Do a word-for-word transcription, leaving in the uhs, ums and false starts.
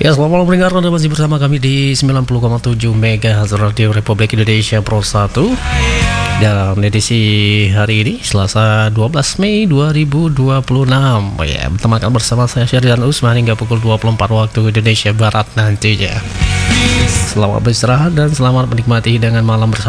Ya, selamat malam pendengar, Anda masih bersama kami di sembilan puluh koma tujuh MHz Radio Republik Indonesia Pro satu. Dalam edisi hari ini, Selasa dua belas Mei dua ribu dua puluh enam. Oh ya, bertemakan bersama saya Syahrian Usman hingga pukul dua puluh empat waktu Indonesia Barat nantinya. Selamat beristirahat dan selamat menikmati hidangan malam bersama